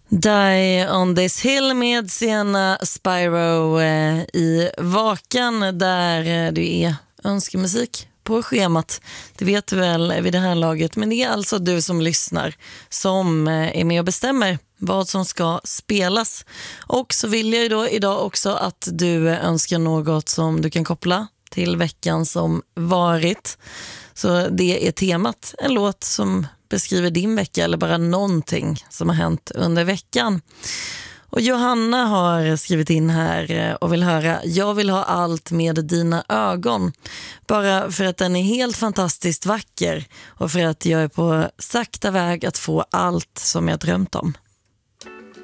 Die on this hill med Sienna Spyro i Vakan där det är önskemusik på schemat. Det vet du väl vid det här laget, men det är alltså du som lyssnar som är med och bestämmer vad som ska spelas. Och så vill jag ju då idag också att du önskar något som du kan koppla till veckan som varit. Så det är temat, en låt som beskriver din vecka eller bara någonting som har hänt under veckan. Och Johanna har skrivit in här och vill höra Jag vill ha allt med dina ögon. Bara för att den är helt fantastiskt vacker och för att jag är på sakta väg att få allt som jag drömt om.